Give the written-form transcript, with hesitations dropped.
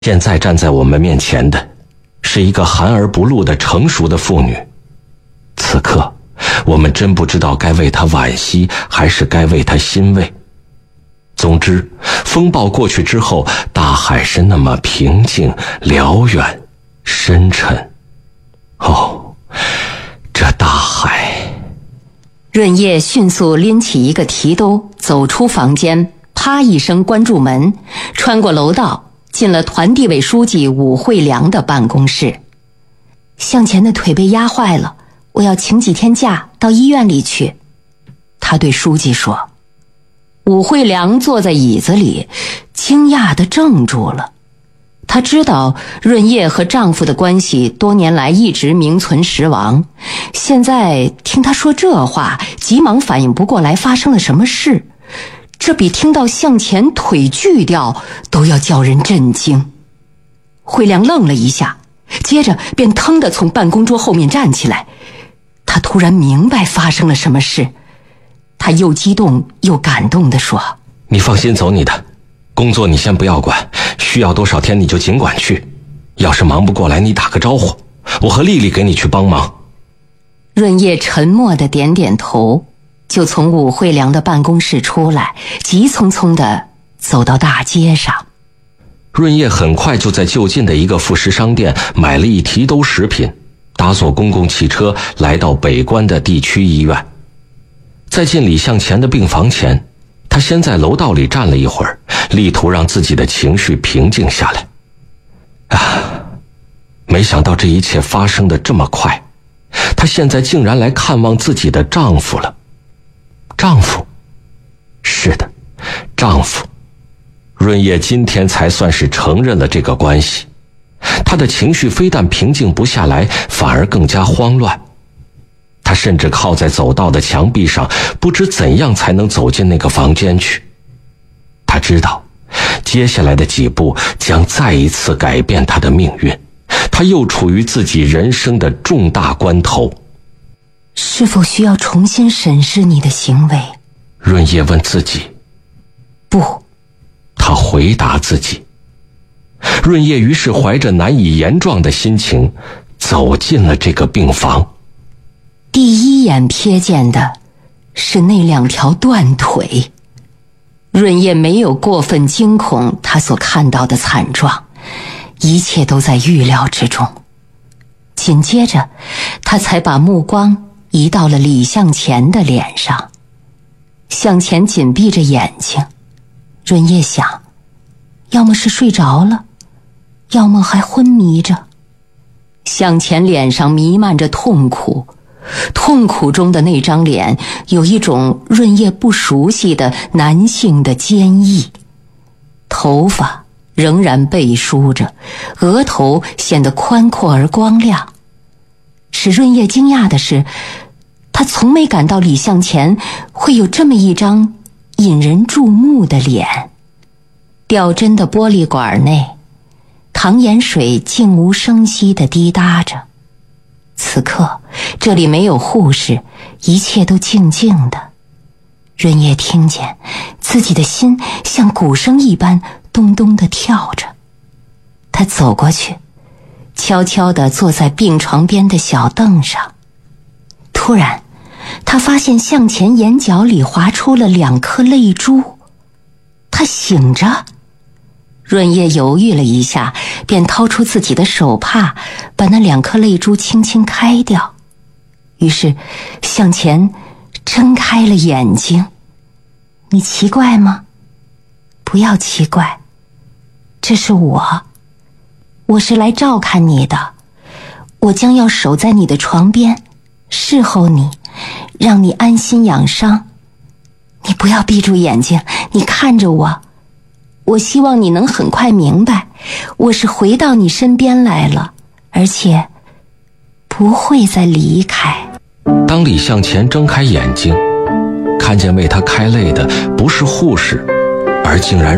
现在站在我们面前的是一个含而不露的成熟的妇女。此刻我们真不知道该为她惋惜还是该为她欣慰。总之，风暴过去之后，大海是那么平静、辽远、深沉。哦，这大海。 润叶迅速拎起一个提兜，走出房间，啪一声关住门，穿过楼道，进了团地委书记武惠良的办公室。向前的腿被压坏了，我要请几天假到医院里去。他对书记说。武惠良坐在椅子里，惊讶地怔住了。她知道润叶和丈夫的关系多年来一直名存实亡，现在听她说这话，急忙反应不过来发生了什么事，这比听到向前腿锯掉都要叫人震惊。惠良愣了一下，接着便腾地从办公桌后面站起来。她突然明白发生了什么事，她又激动又感动地说： 你放心走你的，工作你先不要管，需要多少天你就尽管去，要是忙不过来你打个招呼，我和丽丽给你去帮忙。 润叶沉默地点点头，就从武惠良的办公室出来，急匆匆地走到大街上。 润叶很快就在就近的一个副食商店买了一提兜食品，搭坐公共汽车来到北关的地区医院。在进李向前的病房前，他先在楼道里站了一会儿，力图让自己的情绪平静下来。没想到这一切发生得这么快，她现在竟然来看望自己的丈夫了。丈夫？是的，丈夫。润叶今天才算是承认了这个关系。她的情绪非但平静不下来，反而更加慌乱。她甚至靠在走道的墙壁上，不知怎样才能走进那个房间去。她知道接下来的几步将再一次改变她的命运，她又处于自己人生的重大关头。 是否需要重新审视你的行为？ 润叶问自己。 不， 她回答自己。润叶于是怀着难以言状的心情走进了这个病房。 第一眼瞥见的是那两条断腿。润叶没有过分惊恐他所看到的惨状，一切都在预料之中。紧接着他才把目光移到了李向前的脸上。向前紧闭着眼睛，润叶想，要么是睡着了，要么还昏迷着。向前脸上弥漫着痛苦，痛苦中的那张脸有一种润叶不熟悉的男性的坚毅。头发仍然背梳着，额头显得宽阔而光亮。使润叶惊讶的是，他从没感到李向前会有这么一张引人注目的脸。吊针的玻璃管内，糖盐水静无声息地滴答着。此刻这里没有护士，一切都静静的。润叶听见自己的心像鼓声一般咚咚地跳着。他走过去，悄悄地坐在病床边的小凳上。突然他发现向前眼角里滑出了2颗泪珠。他醒着。润叶犹豫了一下，便掏出自己的手帕，把那2颗泪珠轻轻开掉。于是向前睁开了眼睛。你奇怪吗？不要奇怪，这是我是来照看你的。我将要守在你的床边，侍候你，让你安心养伤。你不要闭住眼睛，你看着我。我希望你能很快明白，我是回到你身边来了，而且不会再离开。 当李向前睁开眼睛，看见为他开泪的不是护士，而竟然